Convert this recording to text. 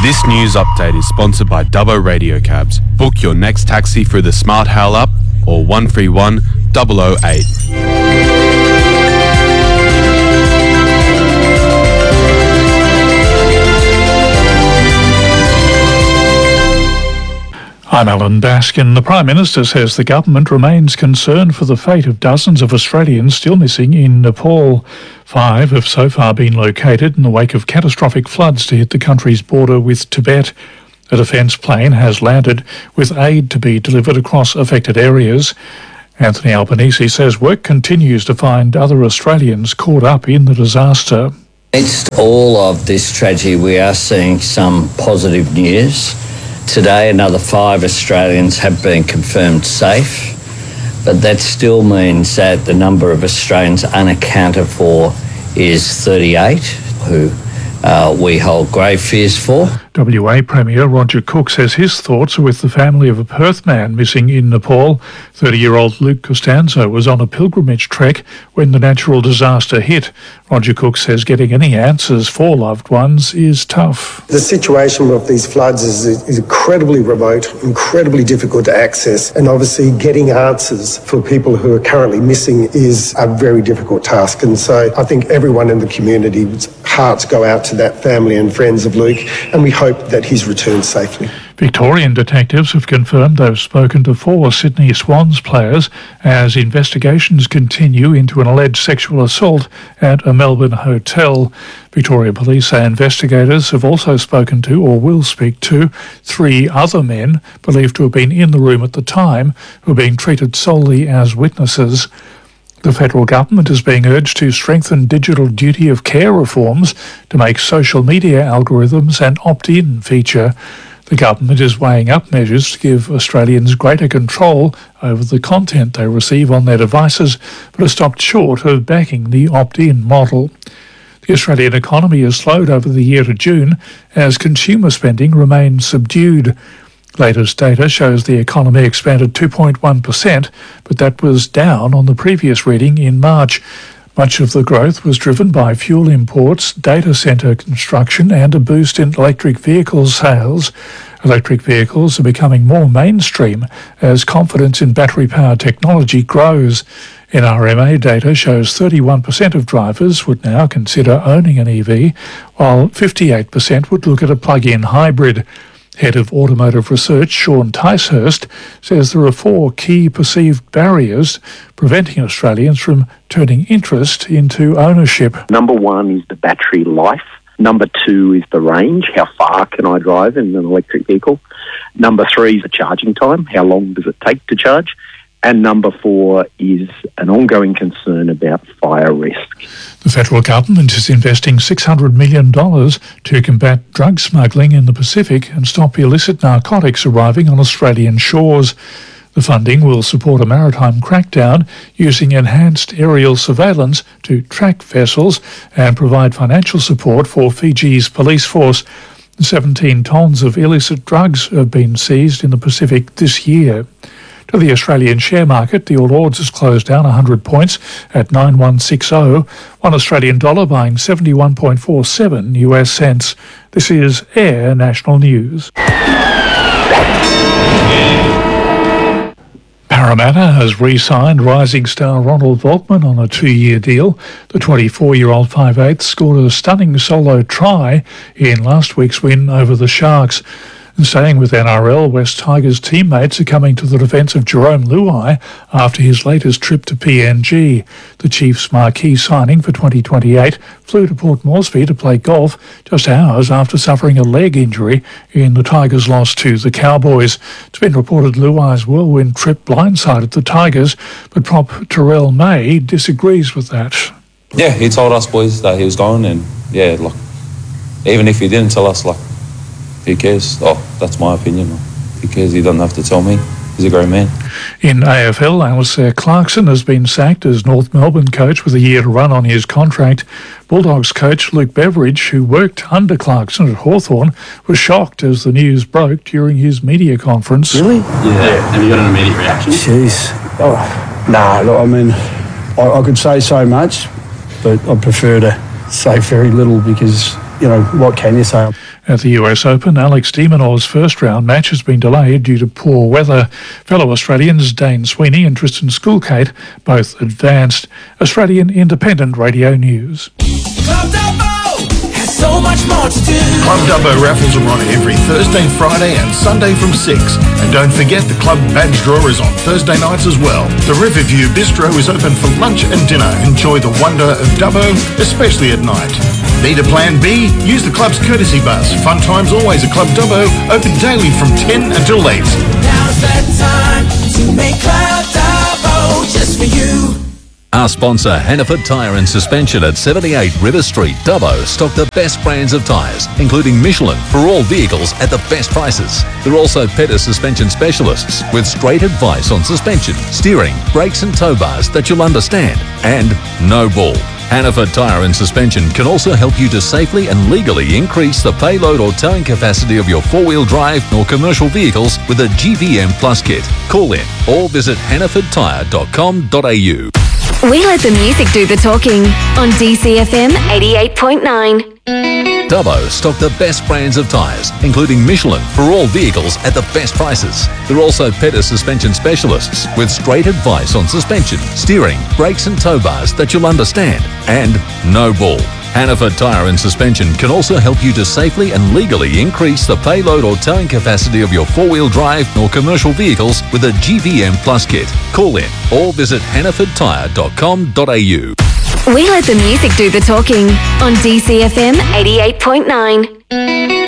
This news update is sponsored by Dubbo Radio Cabs. Book your next taxi through the Smart Hail app or 131 008. I'm Alan Baskin. The Prime Minister says the government remains concerned for the fate of dozens of Australians still missing in Nepal. 5 have so far been located in the wake of catastrophic floods to hit the country's border with Tibet. A defence plane has landed with aid to be delivered across affected areas. Anthony Albanese says work continues to find other Australians caught up in the disaster. Amidst all of this tragedy, we are seeing some positive news. Today, another 5 Australians have been confirmed safe, but that still means that the number of Australians unaccounted for is 38, who we hold grave fears for. WA Premier Roger Cook says his thoughts are with the family of a Perth man missing in Nepal. 30-year-old Luke Costanzo was on a pilgrimage trek when the natural disaster hit. Roger Cook says getting any answers for loved ones is tough. The situation of these floods is incredibly remote, incredibly difficult to access, and obviously getting answers for people who are currently missing is a very difficult task. And so I think everyone in the community's hearts go out to that family and friends of Luke, and we hope that he's returned safely. Victorian detectives have confirmed they've spoken to 4 Sydney Swans players as investigations continue into an alleged sexual assault at a Melbourne hotel. Victoria Police say investigators have also spoken to, or will speak to, 3 other men believed to have been in the room at the time who are being treated solely as witnesses. The federal government is being urged to strengthen digital duty of care reforms to make social media algorithms an opt-in feature. The government is weighing up measures to give Australians greater control over the content they receive on their devices, but has stopped short of backing the opt-in model. The Australian economy has slowed over the year to June as consumer spending remains subdued. Latest data shows the economy expanded 2.1%, but that was down on the previous reading in March. Much of the growth was driven by fuel imports, data centre construction and a boost in electric vehicle sales. Electric vehicles are becoming more mainstream as confidence in battery-powered technology grows. NRMA data shows 31% of drivers would now consider owning an EV, while 58% would look at a plug-in hybrid. Head of Automotive Research, Sean Ticehurst, says there are 4 key perceived barriers preventing Australians from turning interest into ownership. Number 1 is the battery life. Number 2 is the range. How far can I drive in an electric vehicle? Number 3 is the charging time. How long does it take to charge? And number 4 is an ongoing concern about fire risk. The federal government is investing $600 million to combat drug smuggling in the Pacific and stop illicit narcotics arriving on Australian shores. The funding will support a maritime crackdown using enhanced aerial surveillance to track vessels and provide financial support for Fiji's police force. 17 tonnes of illicit drugs have been seized in the Pacific this year. To the Australian share market, the All Ords has closed down 100 points at 9160, one Australian dollar buying 71.47 US cents. This is Air National News. Parramatta has re-signed rising star Ronald Volkman on a 2-year deal. The 24-year-old 5'8" scored a stunning solo try in last week's win over the Sharks. And staying with NRL, West Tigers teammates are coming to the defence of Jerome Luai after his latest trip to PNG. The Chiefs' marquee signing for 2028 flew to Port Moresby to play golf just hours after suffering a leg injury in the Tigers' loss to the Cowboys. It's been reported Luai's whirlwind trip blindsided the Tigers, but prop Terrell May disagrees with that. Yeah, he told us boys that he was going, and yeah, like, even if he didn't tell us, like, who cares? Oh, that's my opinion. Who cares? He doesn't have to tell me. He's a great man. In AFL, Alistair Clarkson has been sacked as North Melbourne coach with a year to run on his contract. Bulldogs coach Luke Beveridge, who worked under Clarkson at Hawthorn, was shocked as the news broke during his media conference. Really? Yeah. Have you got an immediate reaction? Jeez. I mean, I could say so much, but I prefer to say very little because, you know, what can you say? At the US Open, Alex de Minaur's first round match has been delayed due to poor weather. Fellow Australians Dane Sweeney and Tristan Schoolkate both advanced. Australian Independent Radio News. Club Dubbo has so much more to do. Club Dubbo raffles are on every Thursday, Friday and Sunday from 6. And don't forget the club badge draw is on Thursday nights as well. The Riverview Bistro is open for lunch and dinner. Enjoy the wonder of Dubbo, especially at night. Need a plan B? Use the club's courtesy bus. Fun times always at Club Dubbo, open daily from 10 until 8. Now's that time to make Club Dubbo just for you. Our sponsor, Hannaford Tyre and Suspension at 78 River Street, Dubbo, stock the best brands of tyres, including Michelin, for all vehicles at the best prices. They're also Pettis suspension specialists with straight advice on suspension, steering, brakes and tow bars that you'll understand. And no bull. Hannaford Tyre and Suspension can also help you to safely and legally increase the payload or towing capacity of your four-wheel drive or commercial vehicles with a GVM Plus kit. Call in or visit hannafordtyre.com.au. We let the music do the talking on DCFM 88.9. Dubbo stock the best brands of tyres, including Michelin, for all vehicles at the best prices. They're also Pettis suspension specialists with straight advice on suspension, steering, brakes and tow bars that you'll understand. And no bull. Hannaford Tyre and Suspension can also help you to safely and legally increase the payload or towing capacity of your four-wheel drive or commercial vehicles with a GVM Plus kit. Call in or visit hannafordtyre.com.au. We let the music do the talking on DCFM 88.9.